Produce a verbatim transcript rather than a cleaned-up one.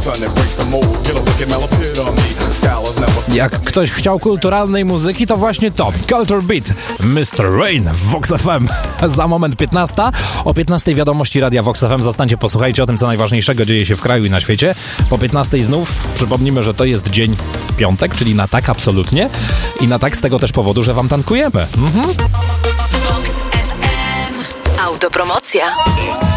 Jak ktoś chciał kulturalnej muzyki, to właśnie to. Culture Beat, mister Rain w Vox F M. Za moment piętnasta. O piętnastej wiadomości Radia Vox F M. Zostańcie, posłuchajcie o tym, co najważniejszego dzieje się w kraju i na świecie. Po piętnastej znów przypomnimy, że to jest dzień piątek, czyli na tak absolutnie. I na tak z tego też powodu, że wam tankujemy. Mhm. Vox F M. Autopromocja.